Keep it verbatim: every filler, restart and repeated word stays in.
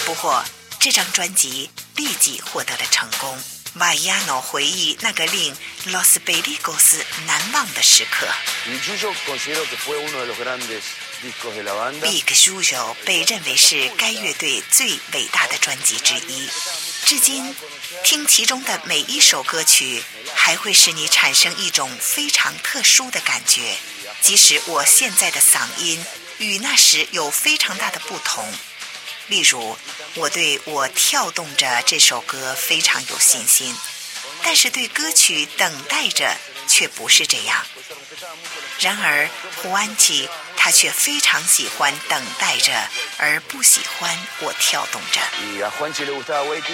不过，这张专辑立即获得了成功。瓦伊亚诺回忆那个令 Los Pericos 难忘的时刻。Big Yuyo 被认为是该乐队最伟大的专辑之一，至今听其中的每一首歌曲还会使你产生一种非常特殊的感觉，即使我现在的嗓音与那时有非常大的不同。例如，我对我跳动着这首歌非常有信心，但是对歌曲等待着却不是这样。然而胡安琪他却非常喜欢等待着，而不喜欢我跳动着。